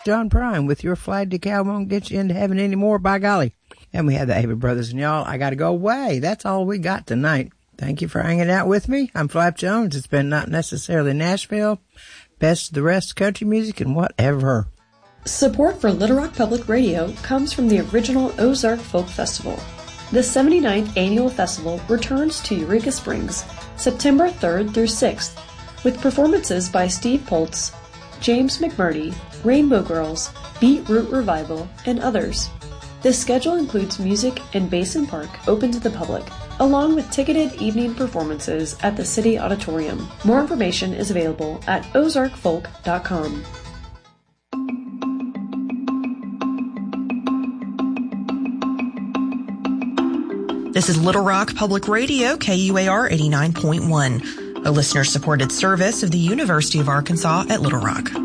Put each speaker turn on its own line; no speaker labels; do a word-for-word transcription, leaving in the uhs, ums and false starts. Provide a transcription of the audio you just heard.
John Prine with Your Flag Decal Won't Get You Into Heaven Anymore, by golly. And we have the Ava Brothers, and y'all, I got to go away. That's all we got tonight. Thank you for hanging out with me. I'm Flap Jones. It's been not necessarily Nashville, best of the rest country music and whatever.
Support for Little Rock Public Radio comes from the original Ozark Folk Festival. The seventy-ninth annual festival returns to Eureka Springs September third through sixth with performances by Steve Poltz, James McMurdy, Rainbow Girls, Beat Root Revival, and others. This schedule includes music in Basin Park open to the public, along with ticketed evening performances at the City Auditorium. More information is available at ozark folk dot com.
This is Little Rock Public Radio, K U A R eighty-nine point one, a listener-supported service of the University of Arkansas at Little Rock.